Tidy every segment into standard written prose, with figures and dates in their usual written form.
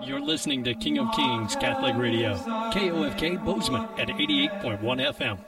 You're listening to King of Kings Catholic Radio, KOFK Bozeman at 88.1 FM.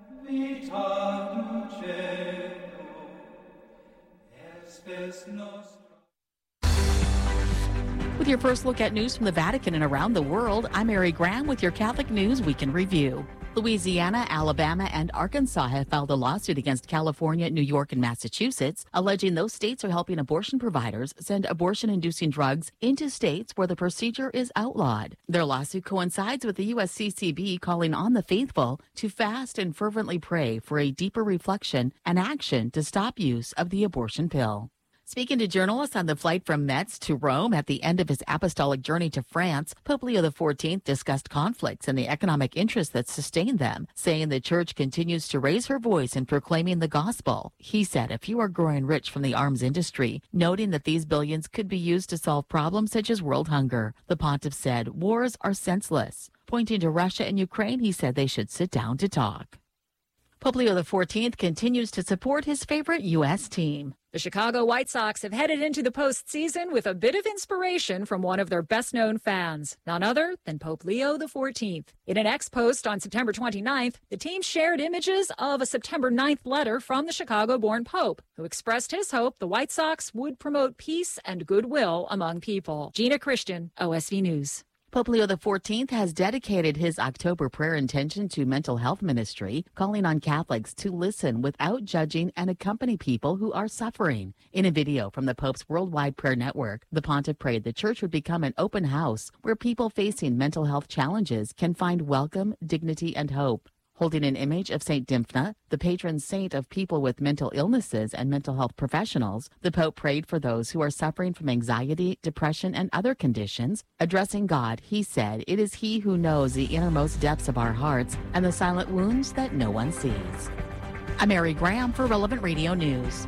With your first look at news from the Vatican and around the world, I'm Mary Graham with your Catholic News Week in Review. Louisiana, Alabama, and Arkansas have filed a lawsuit against California, New York, and Massachusetts, alleging those states are helping abortion providers send abortion-inducing drugs into states where the procedure is outlawed. Their lawsuit coincides with the USCCB calling on the faithful to fast and fervently pray for a deeper reflection and action to stop use of the abortion pill. Speaking to journalists on the flight from Metz to Rome at the end of his apostolic journey to France, Pope Leo XIV discussed conflicts and the economic interests that sustain them, saying the Church continues to raise her voice in proclaiming the gospel. He said a few are growing rich from the arms industry, noting that these billions could be used to solve problems such as world hunger. The pontiff said wars are senseless. Pointing to Russia and Ukraine, he said they should sit down to talk. Pope Leo XIV continues to support his favorite U.S. team. The Chicago White Sox have headed into the postseason with a bit of inspiration from one of their best-known fans, none other than Pope Leo XIV. In an X-post on September 29th, the team shared images of a September 9th letter from the Chicago-born Pope, who expressed his hope the White Sox would promote peace and goodwill among people. Gina Christian, OSV News. Pope Leo XIV has dedicated his October prayer intention to mental health ministry, calling on Catholics to listen without judging and accompany people who are suffering. In a video from the Pope's Worldwide Prayer Network, the pontiff prayed the Church would become an open house where people facing mental health challenges can find welcome, dignity, and hope. Holding an image of St. Dymphna, the patron saint of people with mental illnesses and mental health professionals, the Pope prayed for those who are suffering from anxiety, depression, and other conditions. Addressing God, he said, "It is He who knows the innermost depths of our hearts and the silent wounds that no one sees." I'm Mary Graham for Relevant Radio News.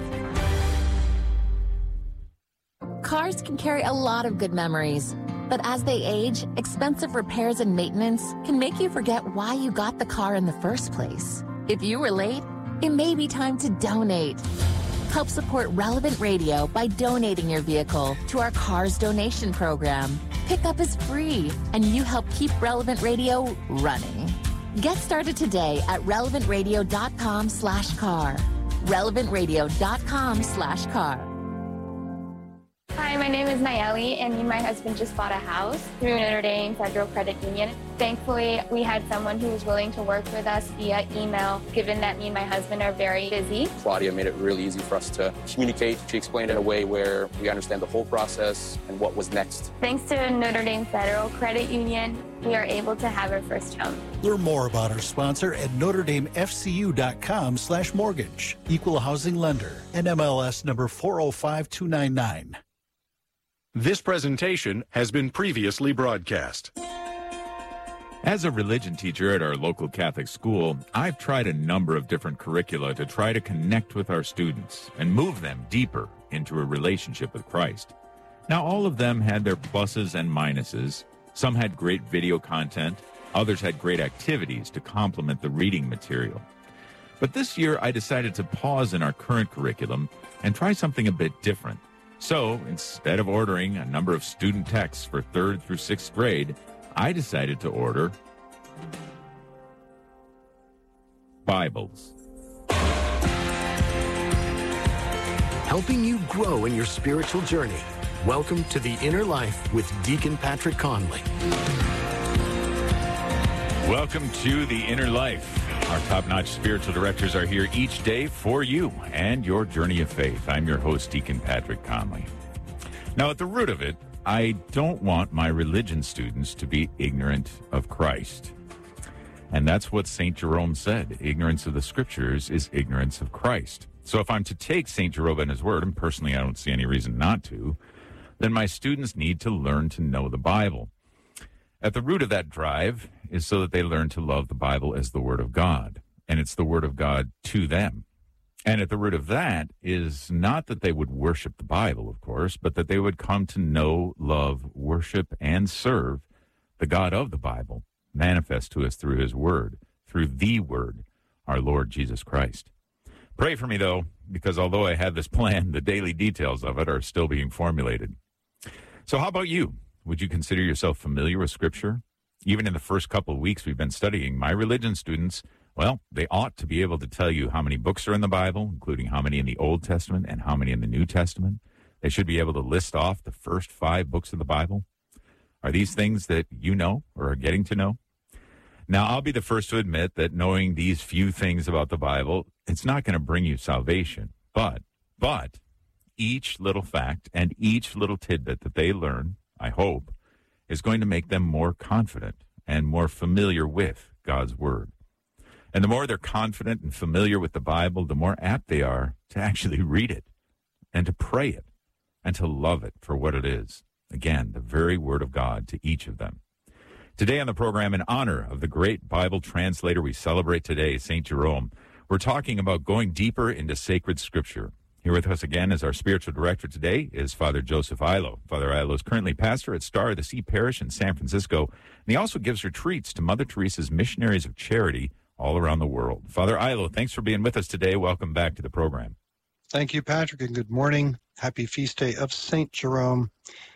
Cars can carry a lot of good memories. But as they age, expensive repairs and maintenance can make you forget why you got the car in the first place. If you were late, it may be time to donate. Help support Relevant Radio by donating your vehicle to our Cars donation program. Pickup is free, and you help keep Relevant Radio running. Get started today at relevantradio.com/car. relevantradio.com/car. Hi, my name is Nayeli, and me and my husband just bought a house through Notre Dame Federal Credit Union. Thankfully, we had someone who was willing to work with us via email, given that me and my husband are very busy. Claudia made it really easy for us to communicate. She explained it in a way where we understand the whole process and what was next. Thanks to Notre Dame Federal Credit Union, we are able to have our first home. Learn more about our sponsor at NotreDameFCU.com/mortgage. Equal housing lender. NMLS number 405299. This presentation has been previously broadcast. As a religion teacher at our local Catholic school, I've tried a number of different curricula to try to connect with our students and move them deeper into a relationship with Christ. Now, all of them had their pluses and minuses. Some had great video content. Others had great activities to complement the reading material. But this year, I decided to pause in our current curriculum and try something a bit different. So, instead of ordering a number of student texts for 3rd through 6th grade, I decided to order Bibles. Helping you grow in your spiritual journey. Welcome to The Inner Life with Deacon Patrick Conley. Welcome to The Inner Life. Our top-notch spiritual directors are here each day for you and your journey of faith. I'm your host, Deacon Patrick Conley. Now, at the root of it, I don't want my religion students to be ignorant of Christ. And that's what St. Jerome said. Ignorance of the Scriptures is ignorance of Christ. So if I'm to take St. Jerome at his word, and personally I don't see any reason not to, then my students need to learn to know the Bible. At the root of that drive is so that they learn to love the Bible as the Word of God, and it's the Word of God to them. And at the root of that is not that they would worship the Bible, of course, but that they would come to know, love, worship, and serve the God of the Bible, manifest to us through His Word, through the Word, our Lord Jesus Christ. Pray for me, though, because although I have this plan, the daily details of it are still being formulated. So how about you? Would you consider yourself familiar with Scripture? Even in the first couple of weeks we've been studying, my religion students, well, they ought to be able to tell you how many books are in the Bible, including how many in the Old Testament and how many in the New Testament. They should be able to list off the first 5 books of the Bible. Are these things that you know or are getting to know? Now, I'll be the first to admit that knowing these few things about the Bible, it's not going to bring you salvation. But each little fact and each little tidbit that they learn, I hope, is going to make them more confident and more familiar with God's Word. And the more they're confident and familiar with the Bible, the more apt they are to actually read it and to pray it and to love it for what it is. Again, the very Word of God to each of them. Today on the program, in honor of the great Bible translator we celebrate today, St. Jerome, we're talking about going deeper into sacred Scripture. Here with us again as our spiritual director today is Father Joseph Illo. Father Illo is currently pastor at Star of the Sea Parish in San Francisco, and he also gives retreats to Mother Teresa's Missionaries of Charity all around the world. Father Illo, thanks for being with us today. Welcome back to the program. Thank you, Patrick, and good morning. Happy feast day of St. Jerome.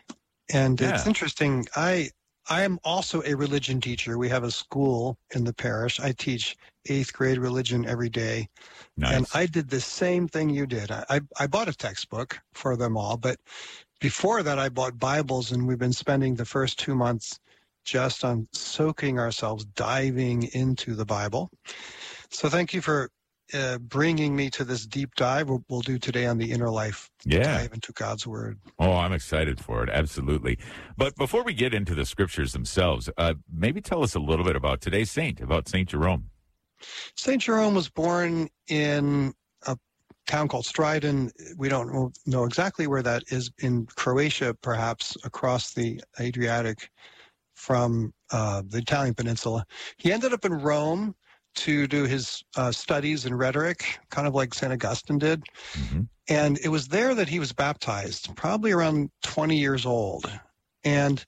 And It's interesting. I am also a religion teacher. We have a school in the parish. I teach 8th grade religion every day. Nice. And I did the same thing you did. I bought a textbook for them all, but before that I bought Bibles, and we've been spending the first 2 months just on soaking ourselves, diving into the Bible. So thank you for bringing me to this deep dive we'll do today on the inner life. Dive into God's Word. Oh, I'm excited for it. Absolutely. But before we get into the Scriptures themselves, maybe tell us a little bit about today's saint, about St. Jerome. St. Jerome was born in a town called Stridon. We don't know exactly where that is, in Croatia, perhaps across the Adriatic from the Italian peninsula. He ended up in Rome to do his studies in rhetoric, kind of like St. Augustine did. Mm-hmm. And it was there that he was baptized, probably around 20 years old. And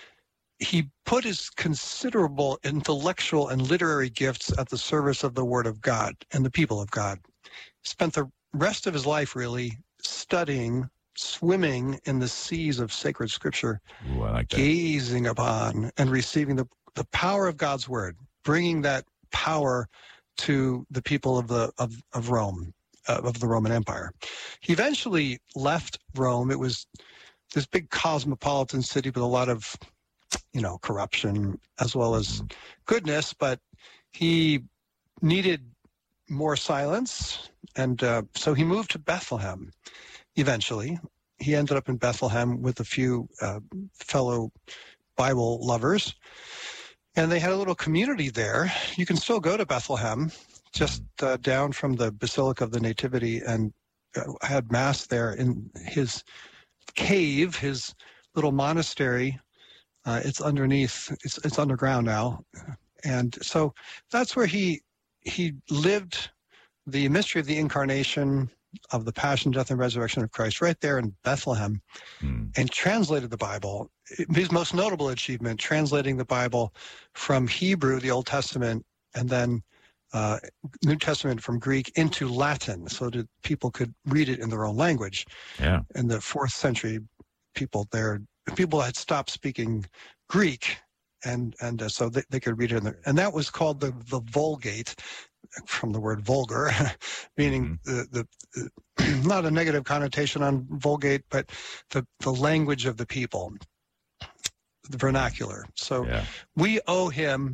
he put his considerable intellectual and literary gifts at the service of the Word of God and the people of God. Spent the rest of his life really studying, swimming in the seas of sacred Scripture, Ooh, I like that. Gazing upon and receiving the power of God's Word, bringing that power to the people of Rome, of the Roman Empire. He eventually left Rome. It was this big cosmopolitan city with a lot of, corruption as well as goodness, but he needed more silence, and so he moved to Bethlehem. Eventually, he ended up in Bethlehem with a few fellow Bible lovers. And they had a little community there. You can still go to Bethlehem, just down from the Basilica of the Nativity, and had Mass there in his cave, his little monastery. It's underneath, it's underground now. And so that's where he lived the mystery of the Incarnation, of the Passion, Death, and Resurrection of Christ, right there in Bethlehem, and translated the Bible. His most notable achievement, translating the Bible from Hebrew, the Old Testament, and then New Testament from Greek into Latin, so that people could read it in their own language. Yeah. In the 4th century, people had stopped speaking Greek, and so they could read it and that was called the Vulgate, from the word vulgar, meaning the not a negative connotation on Vulgate, but the language of the people, the vernacular. So we owe him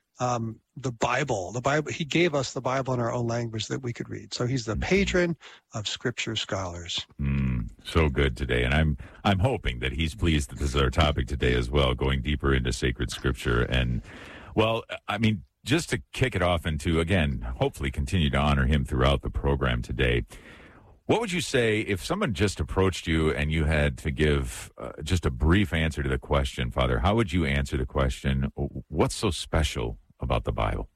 the Bible. The Bible. He gave us the Bible in our own language that we could read. So he's the patron of Scripture scholars. So good today, and I'm hoping that he's pleased that this is our topic today as well, going deeper into sacred Scripture. And well, I mean, just to kick it off and to, again, hopefully continue to honor him throughout the program today, what would you say if someone just approached you and you had to give just a brief answer to the question, Father? How would you answer the question, what's so special about the Bible?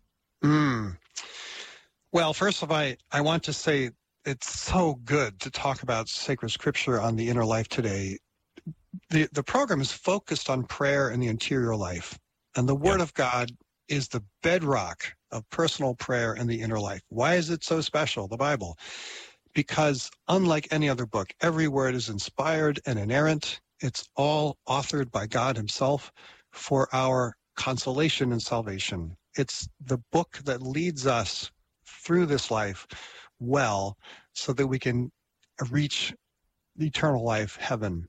Well, first of all, I want to say it's so good to talk about sacred Scripture on the Inner Life today. The program is focused on prayer and the interior life, and the Word of God is the bedrock of personal prayer and the inner life. Why is it so special, the Bible? Because unlike any other book, every word is inspired and inerrant. It's all authored by God himself for our consolation and salvation. It's the book that leads us through this life well so that we can reach eternal life, heaven.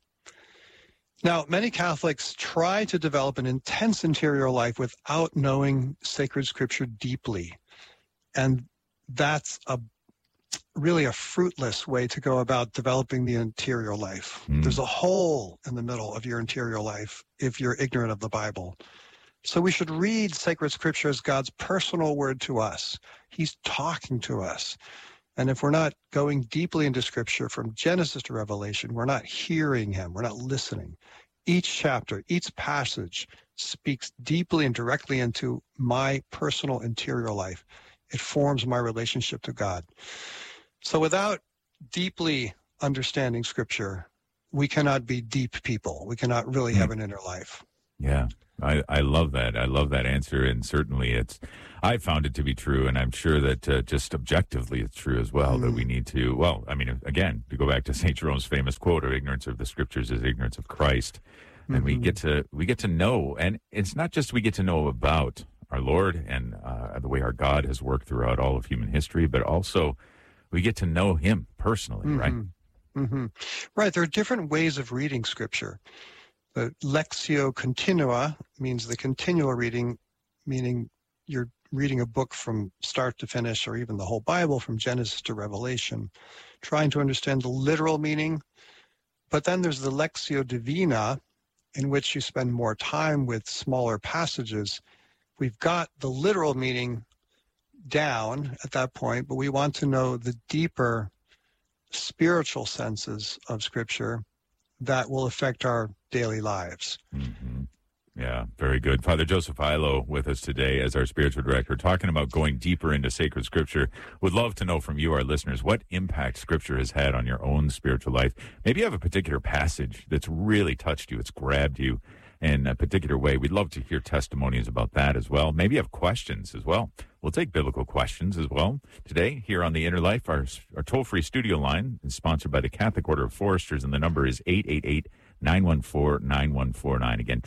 Now, many Catholics try to develop an intense interior life without knowing sacred scripture deeply. And that's really a fruitless way to go about developing the interior life. There's a hole in the middle of your interior life if you're ignorant of the Bible. So we should read sacred scripture as God's personal word to us. He's talking to us. And if we're not going deeply into scripture from Genesis to Revelation, we're not hearing him, we're not listening. Each chapter, each passage speaks deeply and directly into my personal interior life. It forms my relationship to God. So without deeply understanding scripture, we cannot be deep people. We cannot really have an inner life. Yeah, I love that. I love that answer. And certainly I found it to be true. And I'm sure that just objectively it's true as well, that we need to, well, I mean, again, to go back to St. Jerome's famous quote of ignorance of the scriptures is ignorance of Christ. And we get to know, and it's not just we get to know about our Lord and the way our God has worked throughout all of human history, but also we get to know him personally, right? Right. There are different ways of reading scripture. The Lectio Continua means the continual reading, meaning you're reading a book from start to finish, or even the whole Bible from Genesis to Revelation, trying to understand the literal meaning. But then there's the Lectio Divina, in which you spend more time with smaller passages. We've got the literal meaning down at that point, but we want to know the deeper spiritual senses of Scripture that will affect our daily lives. Yeah, very good. Father Joseph Illo with us today as our spiritual director, talking about going deeper into sacred scripture. Would love to know from you, our listeners, what impact scripture has had on your own spiritual life. Maybe you have a particular passage that's really touched you, it's grabbed you in a particular way. We'd love to hear testimonies about that as well. Maybe you have questions as well. We'll take biblical questions as well. Today, here on The Inner Life, our toll-free studio line is sponsored by the Catholic Order of Foresters, and the number is 888-914-9149. Again,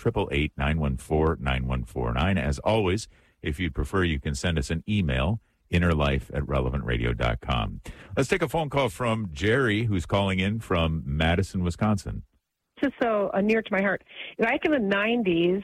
888-914-9149. As always, if you'd prefer, you can send us an email, innerlife@relevantradio.com. Let's take a phone call from Jerry, who's calling in from Madison, Wisconsin. This is so near to my heart. Back in the 90s,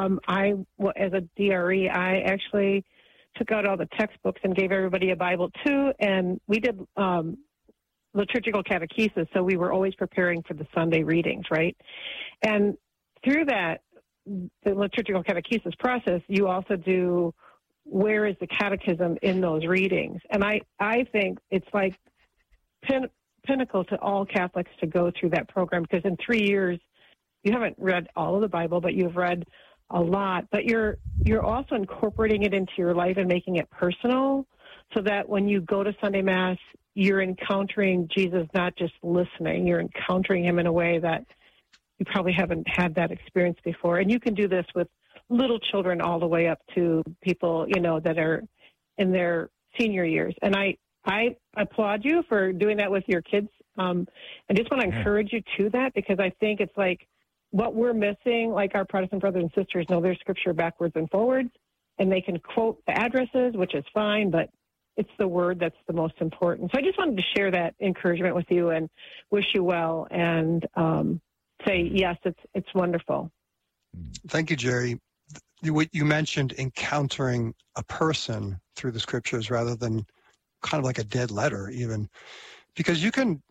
as a DRE, I actually took out all the textbooks and gave everybody a Bible too, and we did liturgical catechesis, so we were always preparing for the Sunday readings, right? And through that, the liturgical catechesis process, you also do where is the catechism in those readings. And I think it's like pinnacle to all Catholics to go through that program, because in 3 years, you haven't read all of the Bible, but you've read a lot. But you're also incorporating it into your life and making it personal, so that when you go to Sunday Mass, you're encountering Jesus, not just listening. You're encountering him in a way that you probably haven't had that experience before. And you can do this with little children all the way up to people, that are in their senior years. And I applaud you for doing that with your kids. I just want to encourage you to that, because I think it's like what we're missing, like our Protestant brothers and sisters know their scripture backwards and forwards, and they can quote the addresses, which is fine, but it's the word that's the most important. So I just wanted to share that encouragement with you and wish you well, and say, yes, it's wonderful. Thank you, Jerry. You mentioned encountering a person through the scriptures rather than kind of like a dead letter even, because you can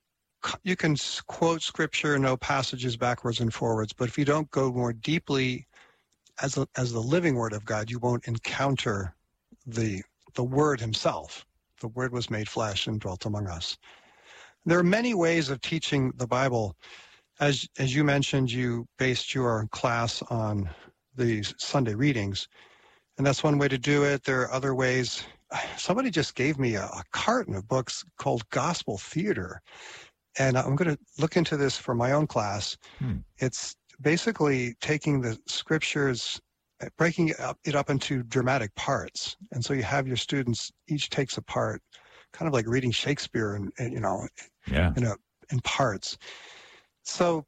quote scripture, know passages backwards and forwards, but if you don't go more deeply as the living word of God, you won't encounter the word himself. The word was made flesh and dwelt among us. There are many ways of teaching the Bible. As you mentioned, you based your class on these Sunday readings, and that's one way to do it. There are other ways. Somebody just gave me a carton of books called Gospel Theater, and I'm going to look into this for my own class. It's basically taking the scriptures, breaking it up into dramatic parts, and so you have your students each takes a part, kind of like reading Shakespeare, in parts. So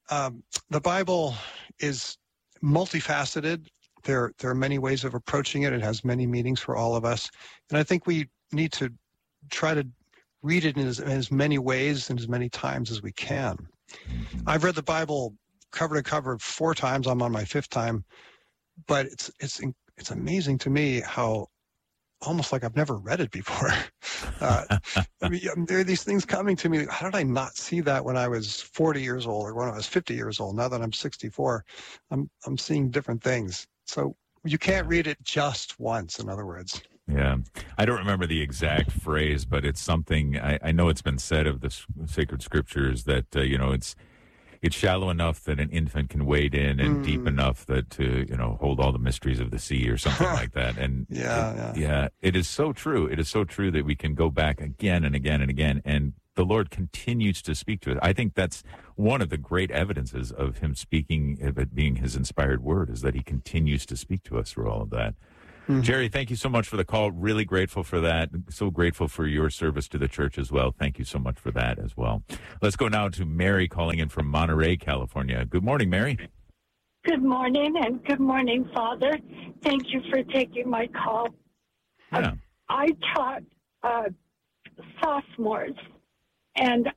the Bible is multifaceted. There are many ways of approaching it. It has many meanings for all of us. And I think we need to try to read it in as many ways and as many times as we can. I've read the Bible cover to cover 4 times. I'm on my 5th time. But it's amazing to me how almost like I've never read it before. There are these things coming to me. How did I not see that when I was 40 years old or when I was 50 years old? Now that I'm 64, I'm seeing different things. So you can't read it just once, in other words. Yeah. I don't remember the exact phrase, but it's something, I know it's been said of the sacred scriptures that, it's shallow enough that an infant can wade in and deep enough that to, hold all the mysteries of the sea or something like that. And it is so true. It is so true that we can go back again and again and again, and the Lord continues to speak to us. I think that's one of the great evidences of him speaking, of it being his inspired word, is that he continues to speak to us through all of that. Jerry, thank you so much for the call. Really grateful for that. So grateful for your service to the church as well. Thank you so much for that as well. Let's go now to Mary calling in from Monterey, California. Good morning, Mary. Good morning, and good morning, Father. Thank you for taking my call. Yeah. I taught sophomores, and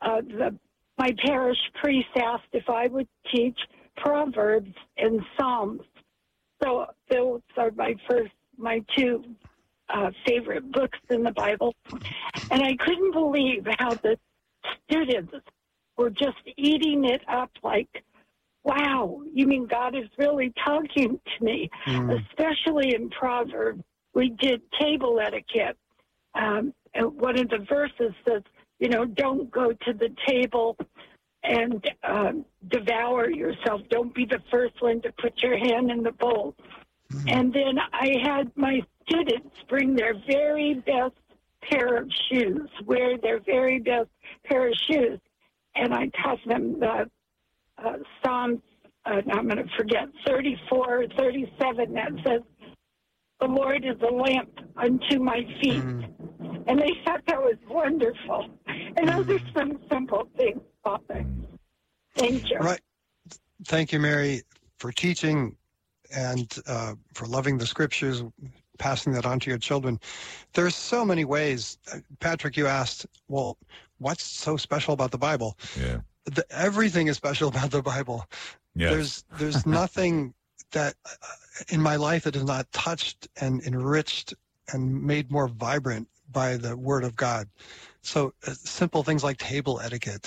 my parish priest asked if I would teach Proverbs and Psalms. So those are my 2 favorite books in the Bible. And I couldn't believe how the students were just eating it up like, wow, you mean God is really talking to me, especially in Proverbs. We did table etiquette. And one of the verses says, don't go to the table and devour yourself. Don't be the first one to put your hand in the bowl. And then I had my students bring their very best pair of shoes, wear their very best pair of shoes. And I taught them the Psalms, I'm going to forget, 34 or 37, that says, the Lord is a lamp unto my feet. And they thought that was wonderful. And those are some simple things, Father. Thank you. Right. Thank you, Mary, for teaching and for loving the scriptures, passing that on to your children. There's so many ways. Patrick, you asked, well, what's so special about the Bible? Yeah. Everything is special about the Bible. Yes. There's nothing that in my life that is not touched and enriched and made more vibrant by the Word of God. So simple things like table etiquette.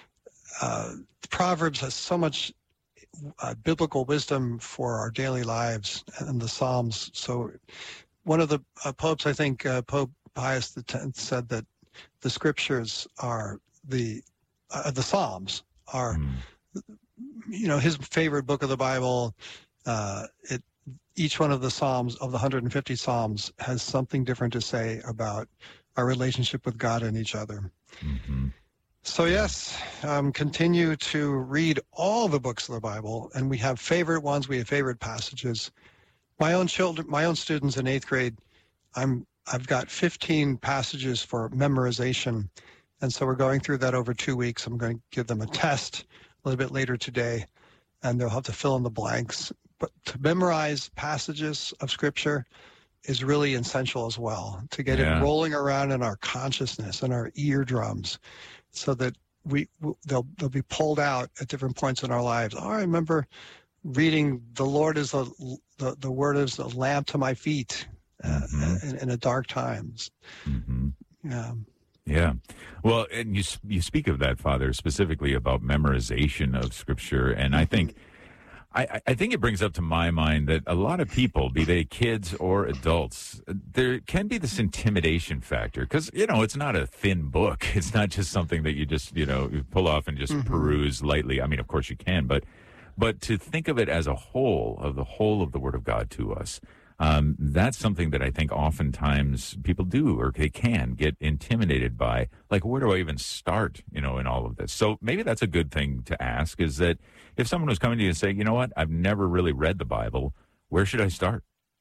Proverbs has so much biblical wisdom for our daily lives, and the Psalms. So one of the popes, I think Pope Pius X, said that the scriptures are the Psalms are, his favorite book of the Bible. Each one of the Psalms, of the 150 Psalms, has something different to say about our relationship with God and each other. So yes, continue to read all the books of the Bible, and we have favorite ones. We have favorite passages. My own students in 8th grade, I've got 15 passages for memorization, and so we're going through that over 2 weeks. I'm going to give them a test a little bit later today, and they'll have to fill in the blanks. But to memorize passages of Scripture is really essential as well, to get it rolling around in our consciousness and our eardrums, so that they'll be pulled out at different points in our lives. Oh, I remember reading, "The Lord is the word is a lamp to my feet in the dark times." Yeah. Well, and you speak of that, Father, specifically about memorization of Scripture, and I think. I think it brings up to my mind that a lot of people, be they kids or adults, there can be this intimidation factor because, it's not a thin book. It's not just something that you just, you pull off and just peruse lightly. I mean, of course you can, but to think of it as a whole of the Word of God to us, that's something that I think oftentimes people do, or they can get intimidated by, like, where do I even start, in all of this? So maybe that's a good thing to ask, is that if someone was coming to you and saying, you know what, I've never really read the Bible, where should I start?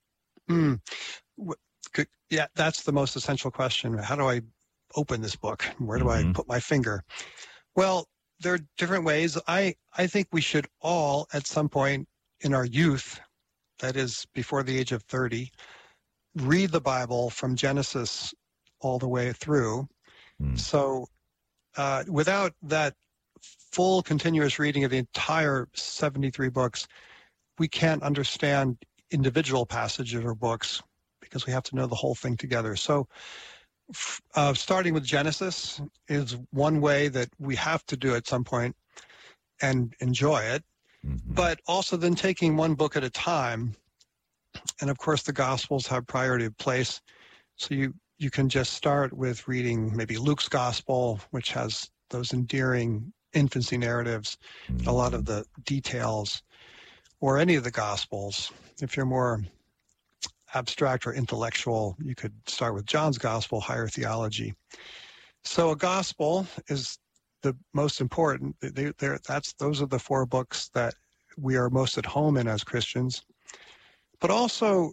Yeah, that's the most essential question. How do I open this book? Where do I put my finger? Well, there are different ways. I think we should all, at some point in our youth, that is before the age of 30, read the Bible from Genesis all the way through. So without that full continuous reading of the entire 73 books, we can't understand individual passages or books because we have to know the whole thing together. So starting with Genesis is one way that we have to do at some point and enjoy it, but also then taking one book at a time. And of course, the Gospels have priority of place. So you can just start with reading maybe Luke's Gospel, which has those endearing infancy narratives, a lot of the details, or any of the Gospels. If you're more abstract or intellectual, you could start with John's Gospel, higher theology. So a Gospel is the most important. Those are the 4 books that we are most at home in as Christians. But also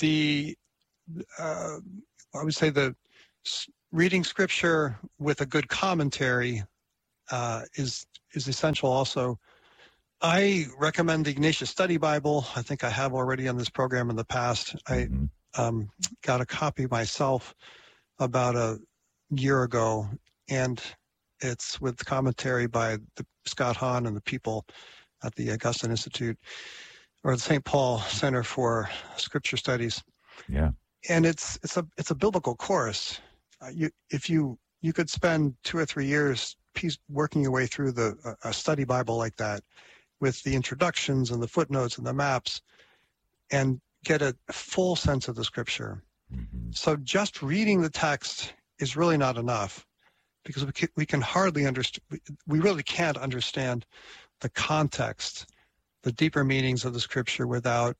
I would say the reading Scripture with a good commentary is essential also. I recommend the Ignatius Study Bible. I think I have already on this program in the past. I got a copy myself about a year ago, and it's with commentary by Scott Hahn and the people at the Augustine Institute or the St. Paul Center for Scripture Studies. Yeah. And it's a biblical course. If you could spend 2 or 3 years working your way through a study Bible like that, with the introductions and the footnotes and the maps, and get a full sense of the Scripture. So just reading the text is really not enough, because we can hardly understand. We really can't understand the context, the deeper meanings of the Scripture without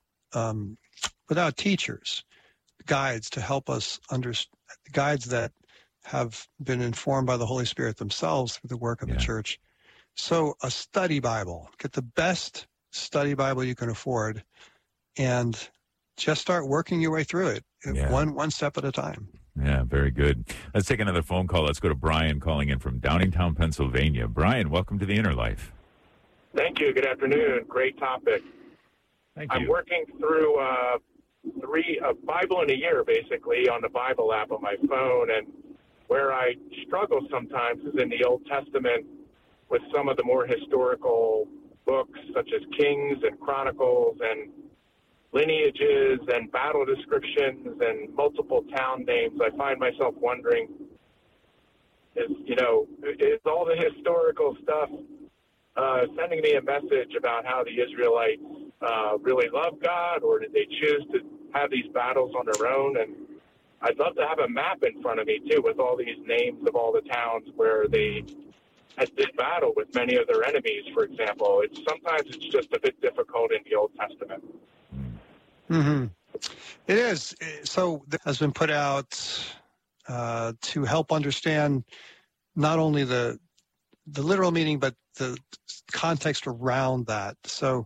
teachers, guides to help us understand, guides that have been informed by the Holy Spirit themselves through the work of the church. So a study Bible, get the best study Bible you can afford, and just start working your way through it, one step at a time. Yeah, very good. Let's take another phone call. Let's go to Brian calling in from Downingtown, Pennsylvania. Brian, welcome to the Inner Life. Thank you. Good afternoon. Great topic. Thank you. I'm working through a Bible in a year, basically, on the Bible app on my phone, and where I struggle sometimes is in the Old Testament with some of the more historical books, such as Kings and Chronicles and lineages and battle descriptions and multiple town names. I find myself wondering, is all the historical stuff sending me a message about how the Israelites really love God, or did they choose to have these battles on their own? And I'd love to have a map in front of me, too, with all these names of all the towns where they had this battle with many of their enemies, for example. Sometimes it's just a bit difficult in the Old Testament. Mm-hmm. It is. So this has been put out to help understand not only the literal meaning, but the context around that. So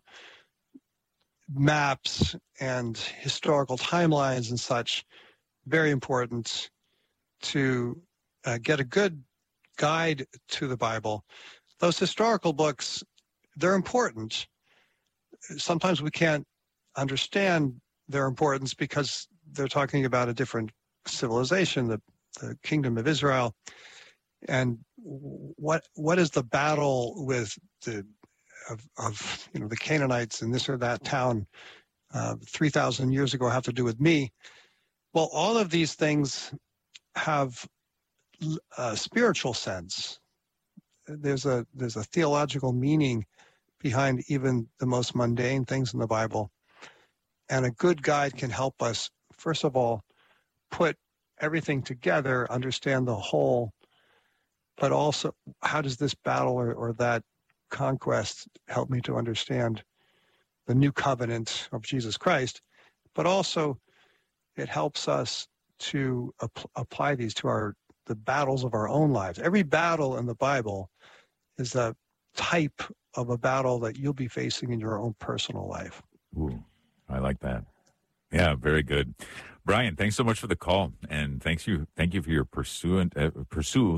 maps and historical timelines and such, very important to get a good guide to the Bible. Those historical books, they're important. Sometimes we can't understand their importance because they're talking about a different civilization, the kingdom of Israel. And what is the battle with the Canaanites in this or that town 3,000 years ago have to do with me? Well, all of these things have a spiritual sense. There's a theological meaning behind even the most mundane things in the Bible. And a good guide can help us, first of all, put everything together, understand the whole, but also how does this battle or that conquest help me to understand the new covenant of Jesus Christ? But also it helps us to apply these to the battles of our own lives. Every battle in the Bible is a type of a battle that you'll be facing in your own personal life. Ooh, I like that. Yeah, very good. Brian, thanks so much for the call, and thank you for your persistent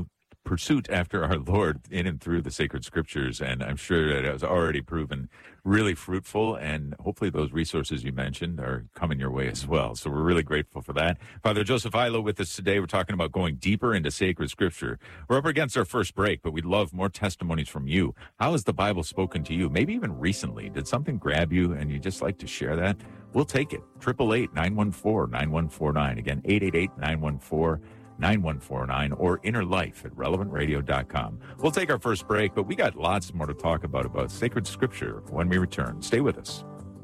pursuit after our Lord in and through the sacred scriptures, and I'm sure that it has already proven really fruitful, and hopefully those resources you mentioned are coming your way as well. So we're really grateful for that. Father Joseph Illo with us today. We're talking about going deeper into sacred scripture. We're up against our first break, but we'd love more testimonies from you. How has the Bible spoken to you? Maybe even recently. Did something grab you and you just like to share that? We'll take it. 888-914-9149. Again, 888-914-9149 or innerlife@relevantradio.com. We'll take our first break, but we got lots more to talk about sacred scripture when we return. Stay with us.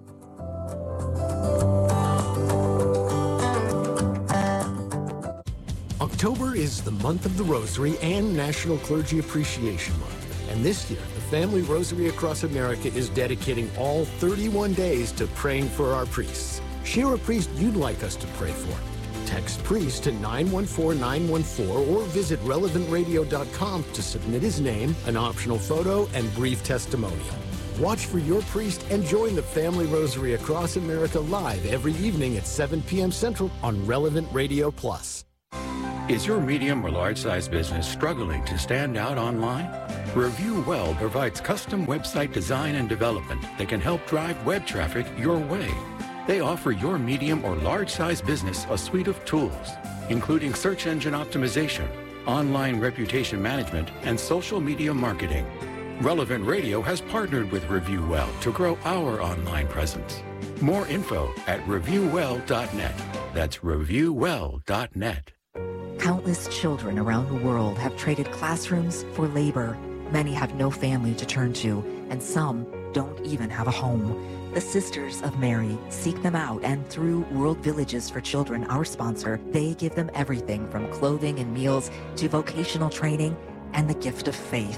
October is the month of the Rosary and National Clergy Appreciation Month. And this year, the Family Rosary Across America is dedicating all 31 days to praying for our priests. Share a priest you'd like us to pray for. Text priest to 914-914 or visit relevantradio.com to submit his name, an optional photo, and brief testimonial. Watch for your priest and join the Family Rosary Across America live every evening at 7 p.m. Central on Relevant Radio Plus. Is your medium or large-size business struggling to stand out online? Review Well provides custom website design and development that can help drive web traffic your way. They offer your medium or large-size business a suite of tools, including search engine optimization, online reputation management, and social media marketing. Relevant Radio has partnered with Review Well to grow our online presence. More info at reviewwell.net. That's reviewwell.net. Countless children around the world have traded classrooms for labor. Many have no family to turn to, and some don't even have a home. The Sisters of Mary seek them out, and through World Villages for Children, our sponsor, they give them everything from clothing and meals to vocational training and the gift of faith.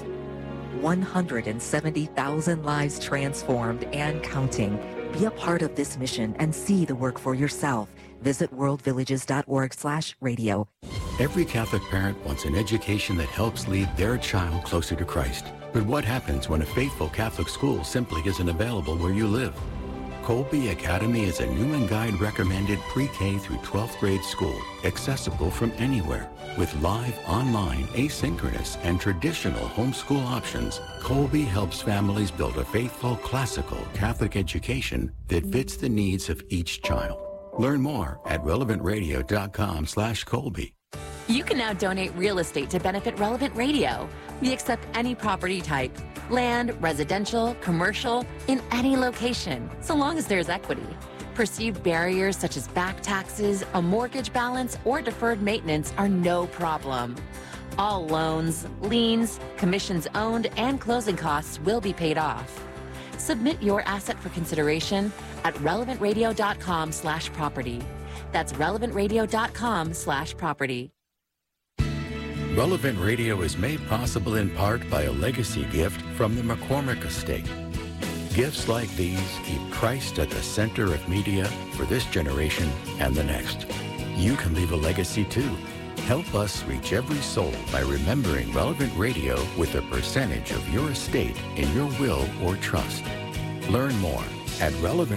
170,000 lives transformed and counting. Be a part of this mission and see the work for yourself. Visit worldvillages.org/radio. Every Catholic parent wants an education that helps lead their child closer to Christ. But what happens when a faithful Catholic school simply isn't available where you live? Colby Academy is a Newman Guide recommended pre-K through 12th grade school, accessible from anywhere. With live, online, asynchronous, and traditional homeschool options, Colby helps families build a faithful, classical Catholic education that fits the needs of each child. Learn more at relevantradio.com/Colby. You can now donate real estate to benefit Relevant Radio. We accept any property type, land, residential, commercial, in any location, so long as there's equity. Perceived barriers such as back taxes, a mortgage balance, or deferred maintenance are no problem. All loans, liens, commissions owned, and closing costs will be paid off. Submit your asset for consideration at relevantradio.com/property. That's relevantradio.com/property. Relevant Radio is made possible in part by a legacy gift from the McCormick Estate. Gifts like these keep Christ at the center of media for this generation and the next. You can leave a legacy too. Help us reach every soul by remembering Relevant Radio with a percentage of your estate in your will or trust. Learn more at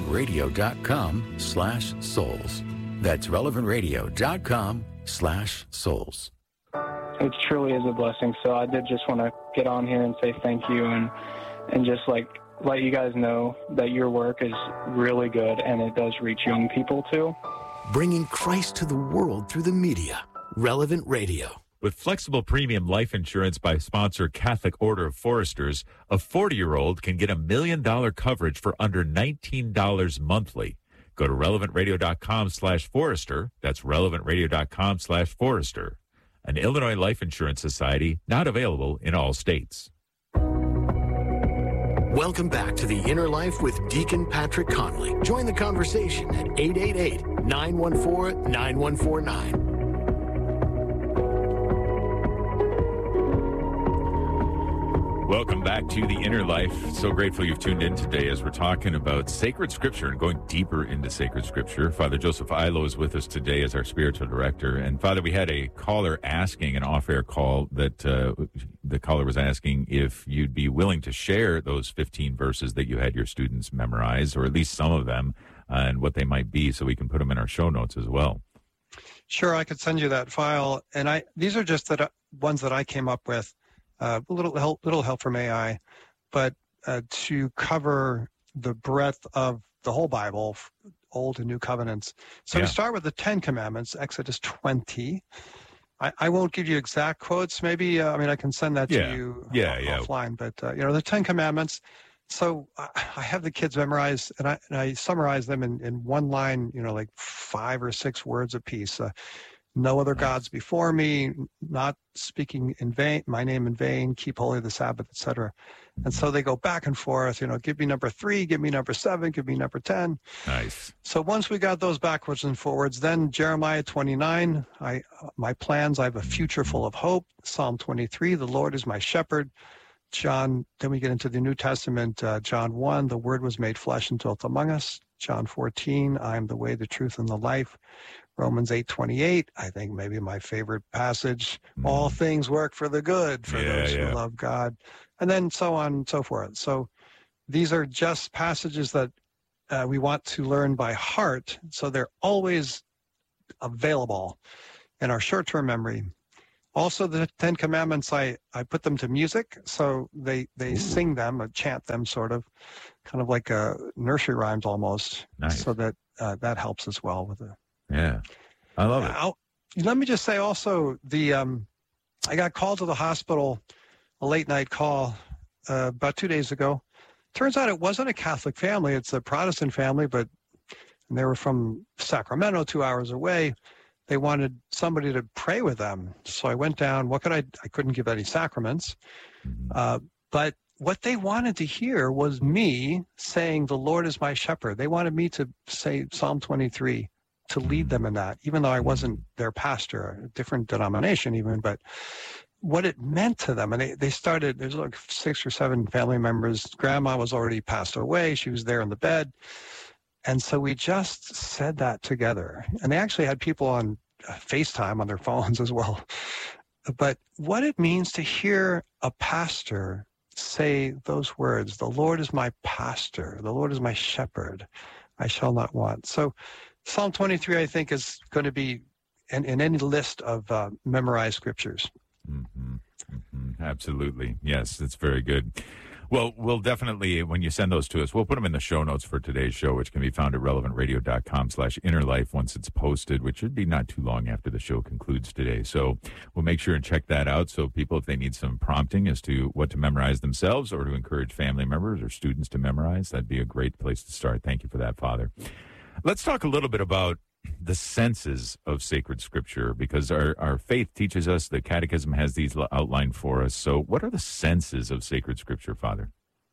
relevantradio.com/souls. That's relevantradio.com/souls. It truly is a blessing. So I did just want to get on here and say thank you and just let you guys know that your work is really good and it does reach young people too. Bringing Christ to the world through the media. Relevant Radio. With flexible premium life insurance by sponsor Catholic Order of Foresters, a 40-year-old can get $1 million coverage for under $19 monthly. Go to relevantradio.com/Forester. That's relevantradio.com/Forester. An Illinois Life Insurance Society, not available in all states. Welcome back to The Inner Life with Deacon Patrick Conley. Join the conversation at 888-914-9149. Welcome back to The Inner Life. So grateful you've tuned in today as we're talking about sacred scripture and going deeper into sacred scripture. Father Joseph Illo is with us today as our spiritual director. And Father, we had a caller asking, an off-air call, that the caller was asking if you'd be willing to share those 15 verses that you had your students memorize, or at least some of them, and what they might be, so we can put them in our show notes as well. Sure, I could send you that file. And these are just the ones that I came up with, a little help from AI, but to cover the breadth of the whole Bible, Old and New Covenants. So we start with the 10 Commandments, Exodus 20. I won't give you exact quotes. Maybe, I can send that to you offline. But, the 10 Commandments. So I have the kids memorize, and I summarize them in one line, like 5 or 6 words apiece. No other gods before me, not speaking in vain, my name in vain, keep holy the Sabbath, etc. And so they go back and forth, give me number 3, give me number 7, give me number 10. Nice. So once we got those backwards and forwards, then Jeremiah 29, my plans, I have a future full of hope. Psalm 23, the Lord is my shepherd. John, then we get into the New Testament, John 1, the Word was made flesh and dwelt among us. John 14, I am the way, the truth, and the life. Romans 8:28, I think maybe my favorite passage. All things work for the good for those who love God. And then so on and so forth. So these are just passages that we want to learn by heart, so they're always available in our short-term memory. Also, the 10 Commandments, I put them to music, so they sing them, chant them, sort of, kind of like nursery rhymes almost. Nice. So that that helps as well with it. Yeah, I love it. Let me just say also, I got called to the hospital, a late night call, about 2 days ago. Turns out it wasn't a Catholic family; it's a Protestant family, but they were from Sacramento, 2 hours away. They wanted somebody to pray with them. So I went down. I couldn't give any sacraments. But what they wanted to hear was me saying, the Lord is my shepherd. They wanted me to say Psalm 23, to lead them in that, even though I wasn't their pastor, a different denomination even. But what it meant to them, and they started, there's like 6 or 7 family members. Grandma was already passed away. She was there in the bed. And so we just said that together. And they actually had people on FaceTime on their phones as well. But what it means to hear a pastor say those words, the Lord is my pastor, the Lord is my shepherd, I shall not want. So Psalm 23, I think, is going to be in any list of memorized scriptures. Absolutely. Yes, it's very good. Well, we'll definitely, when you send those to us, we'll put them in the show notes for today's show, which can be found at relevantradio.com/innerlife once it's posted, which should be not too long after the show concludes today. So we'll make sure and check that out. So people, if they need some prompting as to what to memorize themselves or to encourage family members or students to memorize, that'd be a great place to start. Thank you for that, Father. Let's talk a little bit about the senses of sacred scripture, because our faith teaches us, the catechism has these outlined for us. So what are the senses of sacred scripture, Father?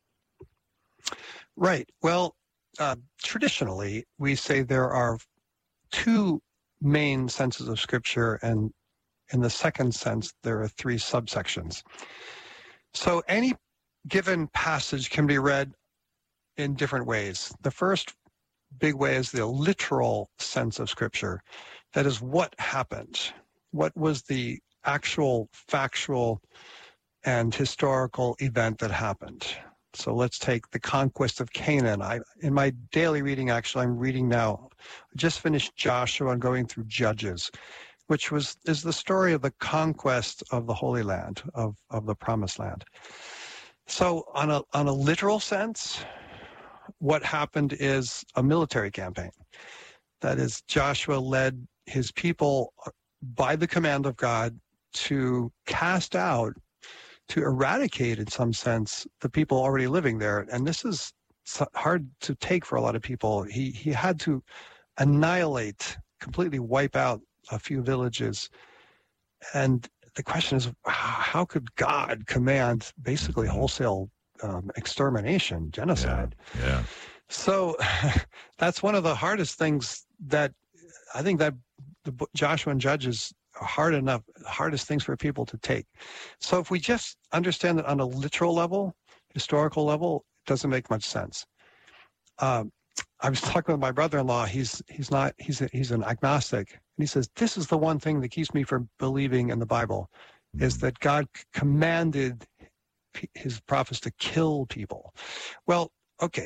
Right. Well, traditionally, we say there are 2 main senses of scripture, and in the second sense, there are 3 subsections. So any given passage can be read in different ways. The first big way is the literal sense of scripture. That is, what happened? What was the actual factual and historical event that happened? So let's take the conquest of Canaan. In my daily reading, actually, I'm reading now, I just finished Joshua and going through Judges, which is the story of the conquest of the Holy Land, of the Promised Land. So on a literal sense, what happened is a military campaign. That is, Joshua led his people by the command of God to cast out, to eradicate, in some sense, the people already living there. And this is hard to take for a lot of people. He had to annihilate, completely wipe out a few villages. And the question is, how could God command basically wholesale extermination, genocide? Yeah. So that's one of the hardest things that I think that the Joshua and Judges are hardest things for people to take. So if we just understand it on a literal level, historical level, it doesn't make much sense. I was talking with my brother-in-law. He's an agnostic, and he says, this is the one thing that keeps me from believing in the Bible, is that God commanded his prophets to kill people. Well, okay,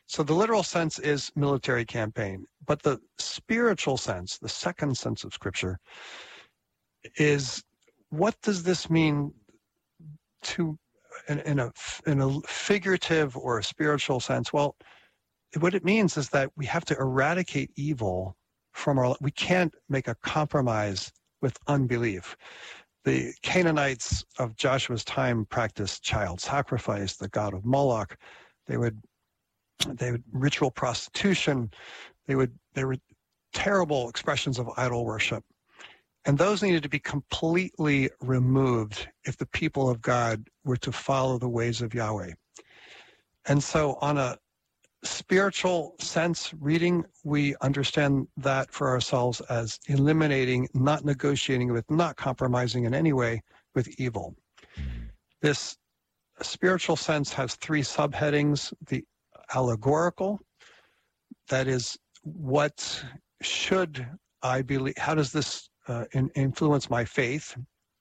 So the literal sense is military campaign, but the spiritual sense, the second sense of Scripture, is what does this mean to in a figurative or a spiritual sense? Well, what it means is that we have to eradicate evil from our. We can't make a compromise with unbelief. The Canaanites of Joshua's time practiced child sacrifice, the god of Moloch. They would ritual prostitution. They were terrible expressions of idol worship. And those needed to be completely removed if the people of God were to follow the ways of Yahweh. And so on a spiritual sense reading, we understand that for ourselves as eliminating, not negotiating with, not compromising in any way with evil. This spiritual sense has three subheadings. The allegorical, that is, what should I believe? How does this influence my faith?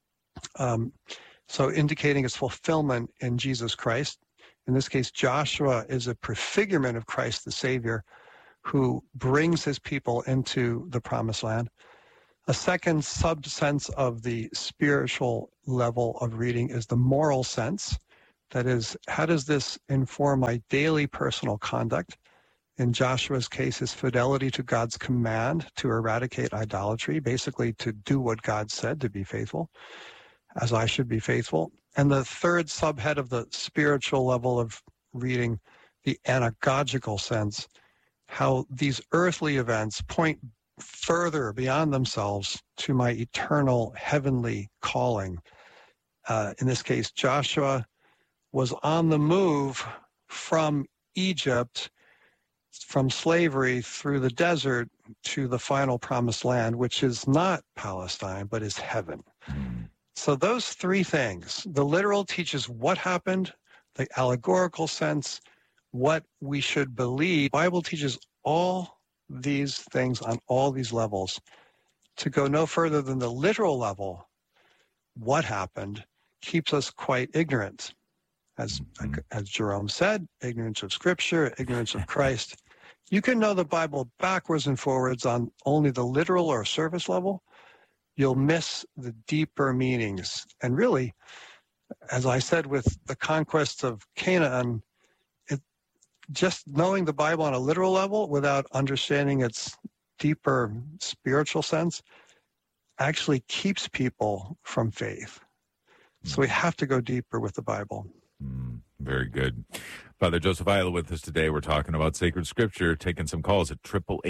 So indicating its fulfillment in Jesus Christ. In this case, Joshua is a prefigurement of Christ the Savior who brings his people into the promised land. A second sub-sense of the spiritual level of reading is the moral sense. That is, how does this inform my daily personal conduct? In Joshua's case, his fidelity to God's command to eradicate idolatry, basically to do what God said, to be faithful, as I should be faithful. And the third subhead of the spiritual level of reading, the anagogical sense, how these earthly events point further beyond themselves to my eternal heavenly calling. In this case, Joshua was on the move from Egypt, from slavery through the desert to the final promised land, which is not Palestine, but is heaven. So those three things, the literal teaches what happened, the allegorical sense, what we should believe. The Bible teaches all these things on all these levels. To go no further than the literal level, what happened, keeps us quite ignorant. As Jerome said, ignorance of Scripture, ignorance of Christ. You can know the Bible backwards and forwards on only the literal or surface level. You'll miss the deeper meanings. And really, as I said with the conquest of Canaan, just knowing the Bible on a literal level without understanding its deeper spiritual sense actually keeps people from faith. So we have to go deeper with the Bible. Very good. Father Joseph Ayala with us today. We're talking about sacred scripture, taking some calls at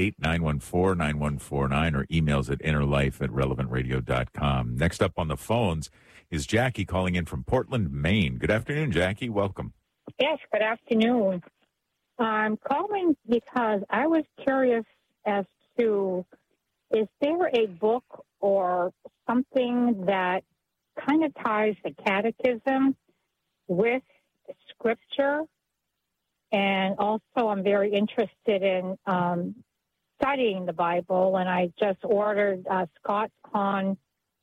888-914-9149 or emails at innerlife@relevantradio.com. Next up on the phones is Jackie calling in from Portland, Maine. Good afternoon, Jackie. Welcome. Yes, good afternoon. I'm calling because I was curious as to, is there a book or something that kind of ties the catechism with Scripture? And also I'm very interested in studying the Bible, and I just ordered Scott's Con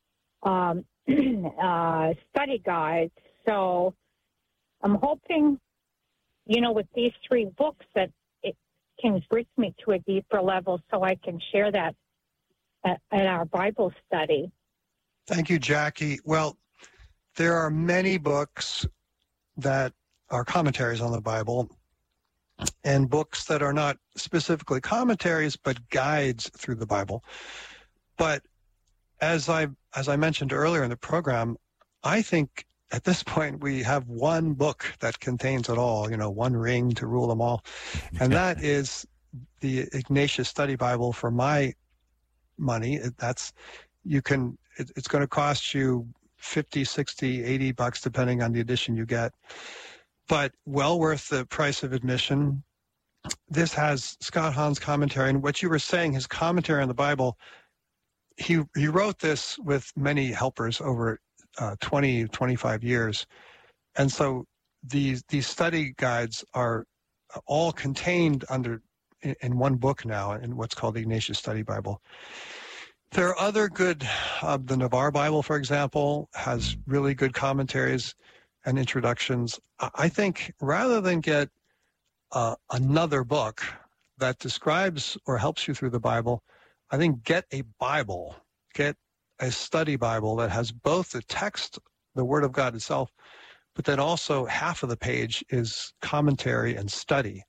study guide. So I'm hoping, with these three books that it can bring me to a deeper level so I can share that at our Bible study. Thank you, Jackie. Well, there are many books that are commentaries on the Bible and books that are not specifically commentaries but guides through the Bible. But as I mentioned earlier in the program, I think at this point we have one book that contains it all, one ring to rule them all. And that is the Ignatius Study Bible. For my money, it's going to cost you $50, $60, $80 depending on the edition you get, but well worth the price of admission. This has Scott Hahn's commentary, and what you were saying, his commentary on the Bible, he wrote this with many helpers over 20, 25 years. And so these study guides are all contained in one book now in what's called the Ignatius Study Bible. There are other good, the Navarre Bible, for example, has really good commentaries and introductions. I think rather than get another book that describes or helps you through the Bible, I think get a Bible, get a study Bible that has both the text, the Word of God itself, but then also half of the page is commentary and study.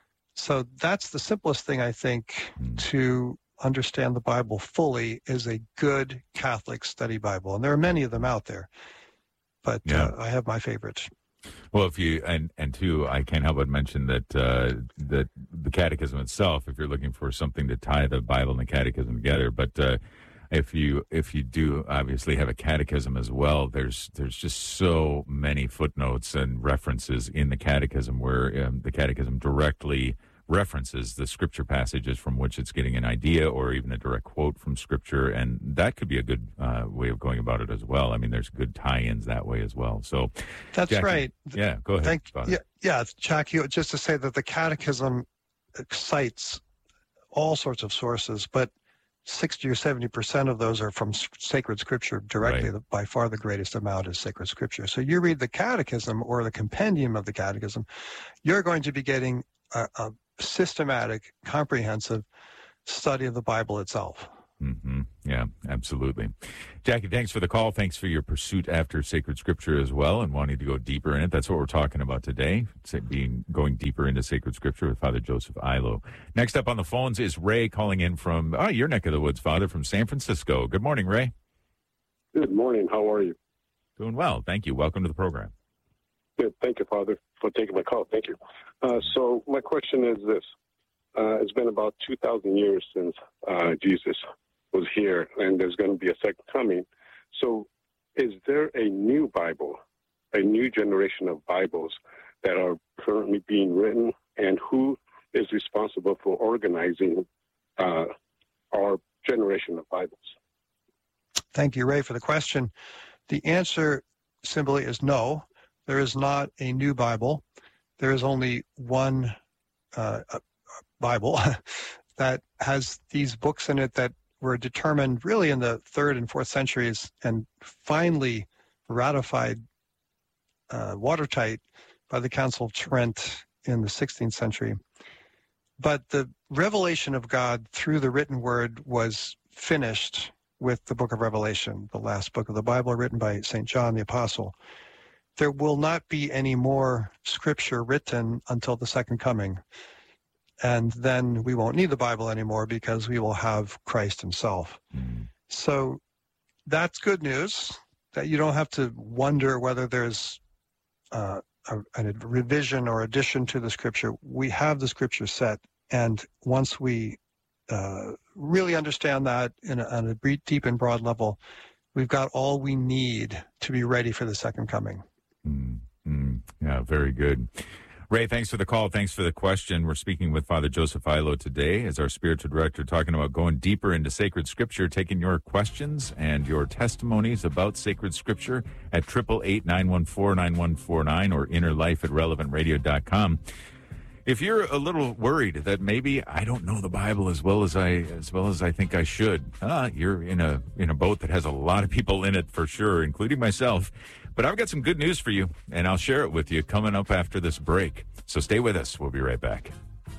So that's the simplest thing, I think, to understand the Bible fully is a good Catholic study Bible. And there are many of them out there, but I have my favorites. Well, if you and two, I can't help but mention that the Catechism itself, if you're looking for something to tie the Bible and the Catechism together, but if you do obviously have a catechism as well, there's just so many footnotes and references in the Catechism where the Catechism directly references the scripture passages from which it's getting an idea or even a direct quote from scripture, and that could be a good way of going about it as well. I mean, there's good tie-ins that way as well. So that's Jackie, right. Yeah, go ahead. Jackie, just to say that the Catechism cites all sorts of sources, but 60 or 70% of those are from sacred scripture directly. Right. By far the greatest amount is sacred scripture. So you read the Catechism or the compendium of the Catechism, you're going to be getting a systematic, comprehensive study of the Bible itself. Mm-hmm. Yeah, absolutely. Jackie, thanks for the call. Thanks for your pursuit after sacred scripture as well and wanting to go deeper in it. That's what we're talking about today, going deeper into sacred scripture with Father Joseph Illo. Next up on the phones is Ray calling in from your neck of the woods, Father, from San Francisco. Good morning, Ray. Good morning. How are you? Doing well. Thank you. Welcome to the program. Good. Thank you, Father, for taking my call. Thank you. So my question is this. It's been about 2,000 years since Jesus was here, and there's going to be a second coming. So is there a new Bible, a new generation of Bibles that are currently being written, and who is responsible for organizing our generation of Bibles? Thank you, Ray, for the question. The answer simply is no. There is not a new Bible. There is only one Bible that has these books in it that were determined really in the 3rd and 4th centuries and finally ratified watertight by the Council of Trent in the 16th century. But the revelation of God through the written word was finished with the book of Revelation, the last book of the Bible written by St. John the Apostle. There will not be any more scripture written until the second coming. And then we won't need the Bible anymore because we will have Christ himself. So that's good news, that you don't have to wonder whether there's a revision or addition to the scripture. We have the scripture set. And once we really understand that on a deep and broad level, we've got all we need to be ready for the second coming. Yeah, very good. Ray, thanks for the call. Thanks for the question. We're speaking with Father Joseph Illo today as our spiritual director, talking about going deeper into sacred scripture, taking your questions and your testimonies about sacred scripture at 888-914-9149 or innerlife@relevantradio.com. If you're a little worried that maybe I don't know the Bible as well as I think I should, you're in a boat that has a lot of people in it for sure, including myself. But I've got some good news for you, and I'll share it with you coming up after this break. So stay with us. We'll be right back.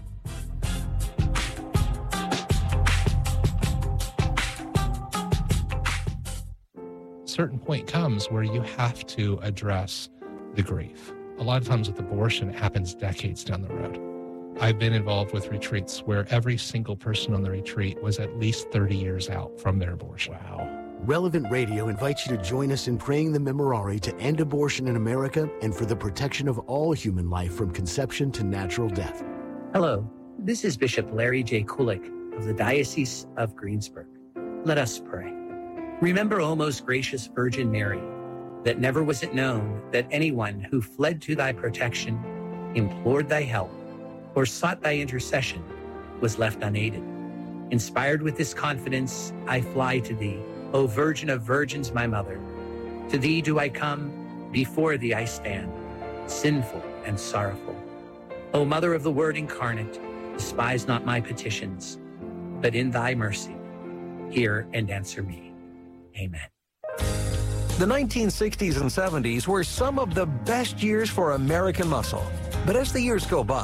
A certain point comes where you have to address the grief. A lot of times with abortion, it happens decades down the road. I've been involved with retreats where every single person on the retreat was at least 30 years out from their abortion. Wow. Relevant Radio invites you to join us in praying the Memorare to end abortion in America and for the protection of all human life from conception to natural death. Hello, this is Bishop Larry J. Kulik of the Diocese of Greensburg. Let us pray. Remember, O most gracious Virgin Mary, that never was it known that anyone who fled to thy protection, implored thy help, or sought thy intercession was left unaided. Inspired with this confidence, I fly to thee, O Virgin of Virgins, my mother. To thee do I come, before thee I stand, sinful and sorrowful. O Mother of the Word incarnate, despise not my petitions, but in thy mercy, hear and answer me. Amen. The 1960s and 70s were some of the best years for American muscle. But as the years go by,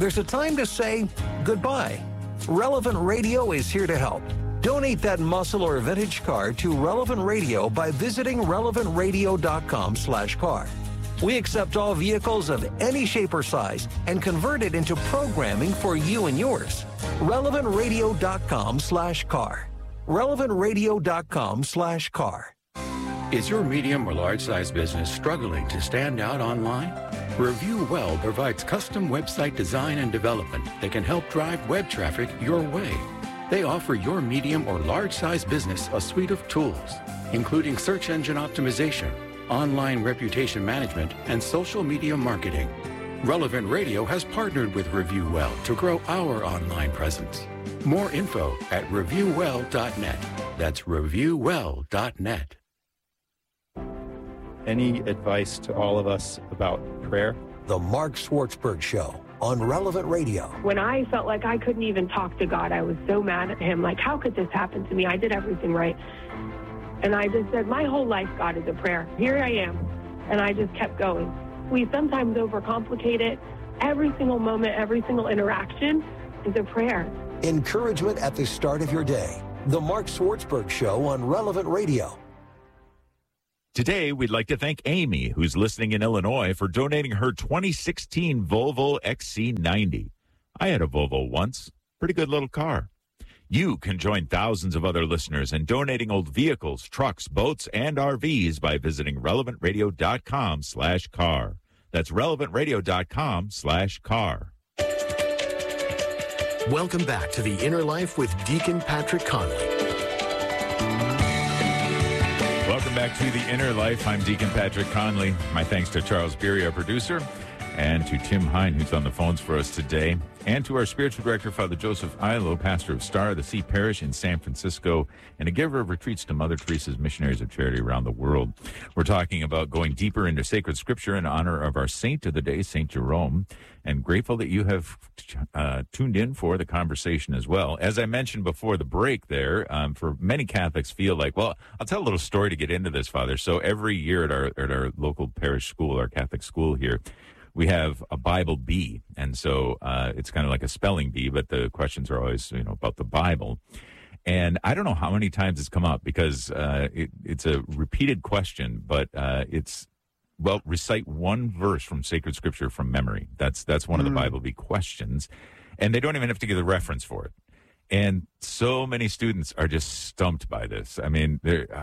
there's a time to say goodbye. Relevant Radio is here to help. Donate that muscle or vintage car to Relevant Radio by visiting relevantradio.com/car. We accept all vehicles of any shape or size and convert it into programming for you and yours. relevantradio.com/car. relevantradio.com/car. Is your medium or large size business struggling to stand out online? Review Well provides custom website design and development that can help drive web traffic your way. They offer your medium or large size business a suite of tools, including search engine optimization, online reputation management, and social media marketing. Relevant Radio has partnered with Review Well to grow our online presence. More info at reviewwell.net. That's reviewwell.net. Any advice to all of us about prayer? The Mark Schwartzberg Show on Relevant Radio. When I felt like I couldn't even talk to God, I was so mad at him. Like, how could this happen to me? I did everything right. And I just said, my whole life, God, is a prayer. Here I am. And I just kept going. We sometimes overcomplicate it. Every single moment, every single interaction is a prayer. Encouragement at the start of your day. The Mark Schwartzberg Show on Relevant Radio. Today, we'd like to thank Amy, who's listening in Illinois, for donating her 2016 Volvo XC90. I had a Volvo once. Pretty good little car. You can join thousands of other listeners in donating old vehicles, trucks, boats, and RVs by visiting relevantradio.com/car. That's relevantradio.com/car. Welcome back to The Inner Life with Deacon Patrick Conley. Welcome back to The Inner Life. I'm Deacon Patrick Conley. My thanks to Charles Beery, our producer, and to Tim Hine, who's on the phones for us today, and to our spiritual director, Father Joseph Ilo, pastor of Star of the Sea Parish in San Francisco, and a giver of retreats to Mother Teresa's Missionaries of Charity around the world. We're talking about going deeper into sacred scripture in honor of our saint of the day, St. Jerome, and grateful that you have tuned in for the conversation as well. As I mentioned before the break there, for many Catholics feel like, well, I'll tell a little story to get into this, Father. So every year at our local parish school, our Catholic school here, we have a Bible bee, and so it's kind of like a spelling bee, but the questions are always, about the Bible. And I don't know how many times it's come up because it's a repeated question, but it's, recite one verse from sacred scripture from memory. That's one of the Bible bee questions, and they don't even have to give a reference for it. And so many students are just stumped by this. I mean,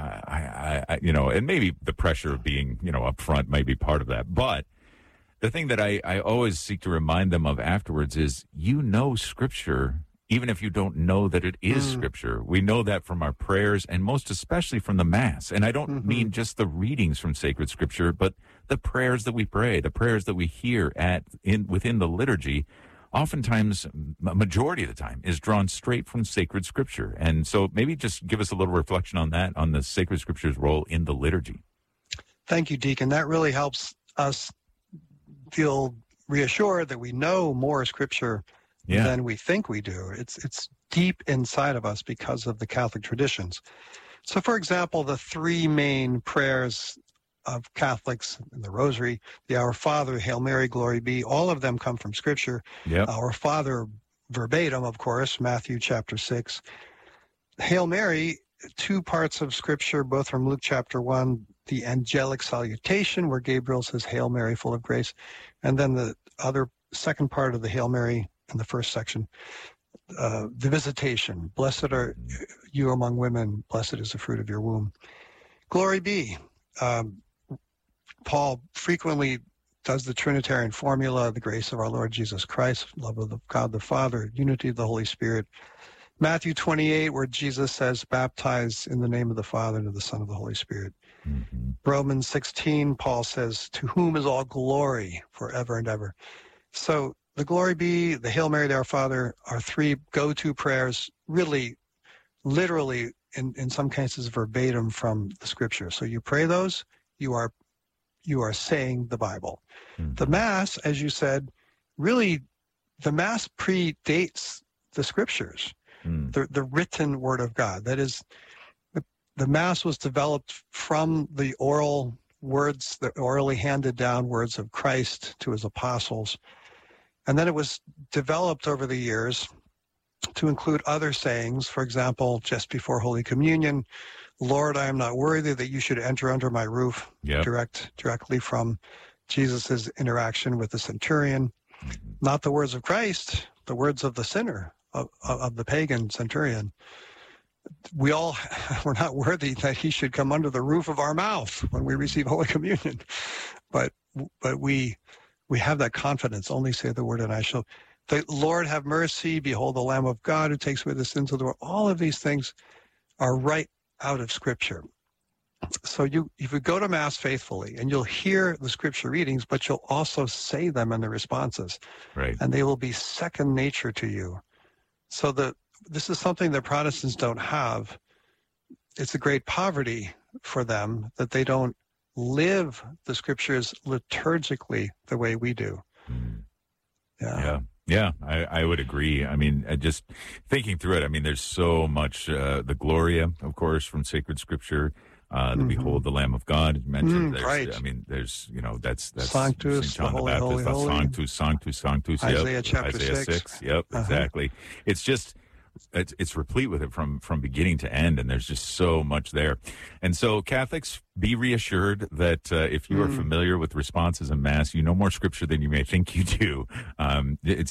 and maybe the pressure of being, up front might be part of that, but the thing that I always seek to remind them of afterwards is, Scripture, even if you don't know that it is Scripture. We know that from our prayers and most especially from the Mass. And I don't mean just the readings from sacred Scripture, but the prayers that we pray, the prayers that we hear within the liturgy, oftentimes, a majority of the time, is drawn straight from sacred Scripture. And so maybe just give us a little reflection on that, on the sacred Scripture's role in the liturgy. Thank you, Deacon. That really helps us feel reassured that we know more Scripture than we think we do. It's deep inside of us because of the Catholic traditions. So, for example, the three main prayers of Catholics in the Rosary, the Our Father, Hail Mary, Glory Be, all of them come from Scripture. Yep. Our Father, verbatim, of course, Matthew chapter 6. Hail Mary, two parts of Scripture, both from Luke chapter 1, the angelic salutation, where Gabriel says, Hail Mary, full of grace, and then the second part of the Hail Mary in the first section, the visitation. Blessed are you among women, blessed is the fruit of your womb. Glory be. Paul frequently does the Trinitarian formula, the grace of our Lord Jesus Christ, love of God the Father, unity of the Holy Spirit. Matthew 28, where Jesus says, baptize in the name of the Father and of the Son and of the Holy Spirit. Romans 16, Paul says, to whom is all glory forever and ever. So the Glory Be, the Hail Mary, the Our Father are three go-to prayers, really, literally, in some cases, verbatim from the Scripture. So you pray those, you are saying the Bible. The Mass, as you said, really, the Mass predates the Scriptures, the written Word of God. That is, the Mass was developed from the oral words, the orally handed down words of Christ to his apostles. And then it was developed over the years to include other sayings. For example, just before Holy Communion, Lord, I am not worthy that you should enter under my roof, directly from Jesus' interaction with the centurion. Not the words of Christ, the words of the sinner, of the pagan centurion. We're not worthy that he should come under the roof of our mouth when we receive Holy Communion. But we have that confidence. Only say the word and I shall. The Lord have mercy. Behold the Lamb of God who takes away the sins of the world. All of these things are right out of Scripture. So if you go to Mass faithfully, and you'll hear the Scripture readings, but you'll also say them in the responses. Right. And they will be second nature to you. So this is something that Protestants don't have. It's a great poverty for them that they don't live the Scriptures liturgically the way we do. Yeah, I would agree. I mean, just thinking through it, I mean, there's so much, the Gloria, of course, from sacred Scripture, the Behold the Lamb of God mentioned. Right. I mean, there's, that's Sanctus, St. John the holy, Baptist, holy, holy. Sanctus. Isaiah chapter 6. Yep, exactly. It's just, it's replete with it from beginning to end, and there's just so much there. And so Catholics, be reassured that if you are familiar with responses in Mass, you know more Scripture than you may think you do. It's